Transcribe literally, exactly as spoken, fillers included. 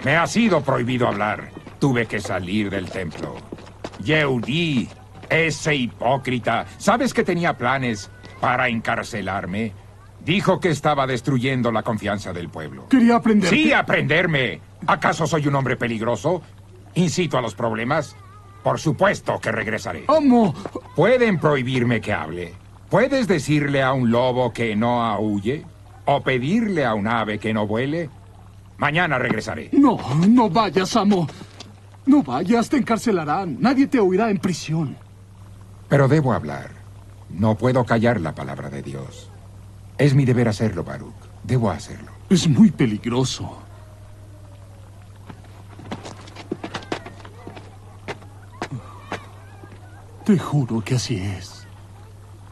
Me ha sido prohibido hablar. Tuve que salir del templo. Yehudí, ese hipócrita, ¿sabes que tenía planes para encarcelarme? Dijo que estaba destruyendo la confianza del pueblo. Quería aprender. Sí, aprenderme. ¿Acaso soy un hombre peligroso? ¿Incito a los problemas? Por supuesto que regresaré. ¡Amo! Pueden prohibirme que hable. ¿Puedes decirle a un lobo que no aúlle? ¿O pedirle a un ave que no vuele? Mañana regresaré. No, no vayas, amo. No vayas, te encarcelarán. Nadie te oirá en prisión. Pero debo hablar. No puedo callar la palabra de Dios. Es mi deber hacerlo, Baruch. Debo hacerlo. Es muy peligroso. Te juro que así es.